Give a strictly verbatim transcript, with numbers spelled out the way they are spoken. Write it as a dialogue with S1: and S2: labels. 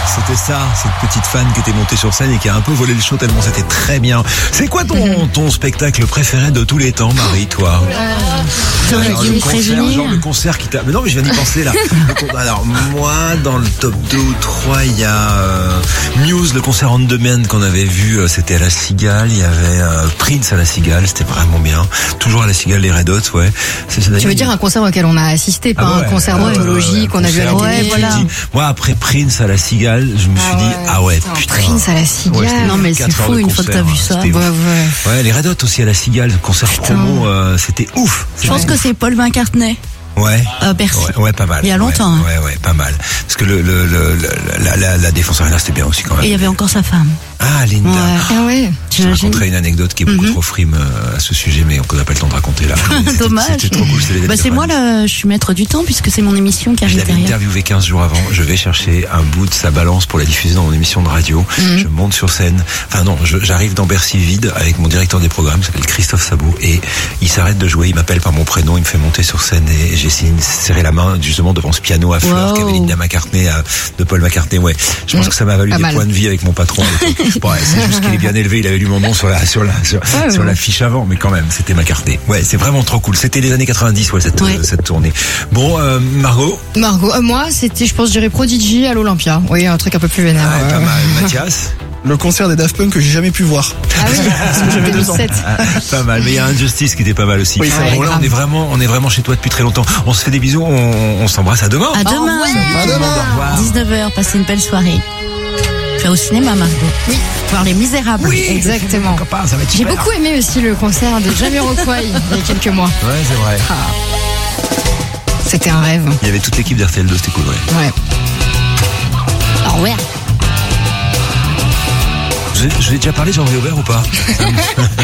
S1: c'était ça, cette petite fan qui était montée sur scène et qui a un peu volé le show tellement c'était très bien. C'est quoi ton, ton spectacle préféré de tous les temps, Marie, toi?
S2: euh,
S1: Alors, le concert, genre le concert qui t'a... Mais non, mais je viens d'y penser là. Alors moi, dans le top deux ou trois, il y a euh, Muse, le concert On Demand qu'on avait vu, euh, c'était à la Cigale. Il y avait euh, Prince à la Cigale, c'était vraiment bien. Toujours à la Cigale, les Red Hot, ouais.
S2: C'est, c'est tu veux dire un concert auquel on a assisté, pas ah ouais, un concert d'anthologie ouais, ouais, qu'on a vu à la télé.
S1: Voilà. Moi, après Prince à la Cigale, je me suis ah ouais, dit, ah ouais, putain.
S2: Prince à la Cigale.
S3: Ouais, non, mais c'est fou une fois que t'as vu ça.
S2: Ouais, ouais.
S1: ouais, les Red Hot aussi à la Cigale, concert putain. promo, euh, c'était ouf.
S3: Je pense que c'est Paul McCartney.
S1: Ouais.
S3: Euh, Bercy.
S1: Ouais, ouais, pas mal.
S3: Il y a longtemps.
S1: Ouais, hein. ouais, ouais, pas mal. Parce que le, le, le, le la, la, la Défense Arena, c'était bien aussi quand même.
S3: Et il y avait encore sa femme.
S1: Ah, Linda.
S2: Ouais. Ah ouais.
S1: Je raconterai une anecdote qui est beaucoup mm-hmm. trop frime à ce sujet, mais on n'a pas le temps de raconter là.
S3: Dommage.
S1: C'était trop cool. C'était
S3: bah, c'est moi là, je suis maître du temps puisque c'est mon émission qui arrive derrière.
S1: Je l'avais interviewé quinze jours avant. Je vais chercher un bout de sa balance pour la diffuser dans mon émission de radio. Mm-hmm. Je monte sur scène. Enfin non, je, j'arrive dans Bercy vide avec mon directeur des programmes, qui s'appelle Christophe Sabot, et il s'arrête de jouer. Il m'appelle par mon prénom, il me fait monter sur scène et j'ai essayé de serrer la main justement devant ce piano à fleurs wow. qu'avait Linda McCartney à, de Paul McCartney. Ouais, je pense mmh. que ça m'a valu pas des mal. points de vie avec mon patron. Bon, ouais, c'est juste qu'il est bien élevé. Il avait lu mon nom sur la sur la sur, ouais, sur ouais. la fiche avant, mais quand même, c'était McCartney. Ouais, c'est vraiment trop cool. C'était les années quatre-vingt-dix, ouais, cette ouais. Euh, cette tournée. Bon, euh, Margot.
S2: Margot, euh, moi, c'était, je pense, je dirais Prodigy à l'Olympia. Oui, un truc un peu plus vénère.
S1: Ah, ouais, pas mal. Mathias.
S4: Le concert des Daft Punk que j'ai jamais pu voir.
S2: Ah oui, parce que j'avais deux ans.
S1: Pas mal, mais il y a Injustice qui était pas mal aussi.
S4: Oui,
S1: bon, ouais, là, on est vraiment, on est vraiment chez toi depuis très longtemps. On se fait des bisous, on, on s'embrasse à demain.
S3: À demain.
S2: Oh, ouais.
S4: À demain.
S3: dix-neuf heures, passez une belle soirée. Tu vas au cinéma, Margot.
S2: Oui.
S3: Voir Les Misérables.
S2: Oui, exactement.
S1: Copain, ça va être
S2: j'ai beaucoup aimé aussi le concert de Jamiroquai il y a quelques mois.
S1: Ouais, c'est vrai.
S2: Ah. C'était un rêve.
S1: Il y avait toute l'équipe d'R T L deux, c'était cool, ouais.
S2: Ouais.
S3: Oh ouais.
S1: Je, je l'ai déjà parlé, Jean-Louis Aubert ou pas?